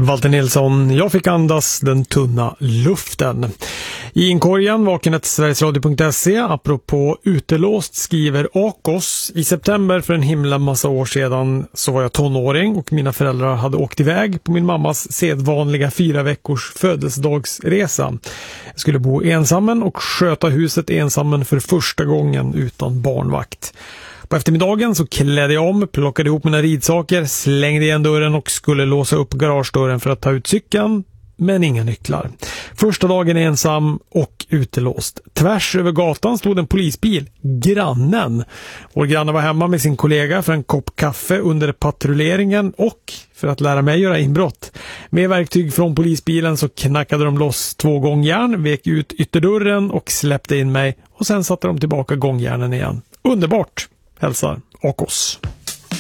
Walter Nilsson, jag fick andas den tunna luften. I inkorgen vakenet sverigesradio.se, apropå utelåst, skriver Akos: i september för en himla massa år sedan så var jag tonåring och mina föräldrar hade åkt iväg på min mammas sedvanliga 4 veckors födelsedagsresa. Jag skulle bo ensammen och sköta huset ensammen för första gången utan barnvakt. På eftermiddagen så klädde jag om, plockade ihop mina ridsaker, slängde igen dörren och skulle låsa upp garagedörren för att ta ut cykeln, men inga nycklar. Första dagen ensam och utelåst. Tvärs över gatan stod en polisbil, grannen. Vår granne var hemma med sin kollega för en kopp kaffe under patrulleringen och för att lära mig göra inbrott. Med verktyg från polisbilen så knackade de loss 2 gångjärn, vek ut ytterdörren och släppte in mig och sen satte de tillbaka gångjärnen igen. Underbart! Hälsar Akos.